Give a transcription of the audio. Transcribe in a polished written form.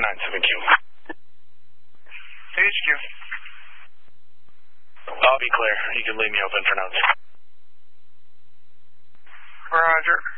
97Q. HQ. I'll be clear. You can leave me open for notes. Roger.